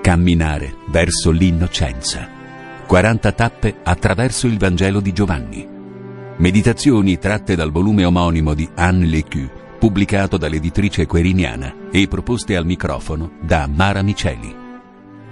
Camminare verso l'innocenza. 40 tappe attraverso il Vangelo di Giovanni. Meditazioni tratte dal volume omonimo di Anne Lecu, pubblicato dall'editrice Queriniana e proposte al microfono da Mara Miceli.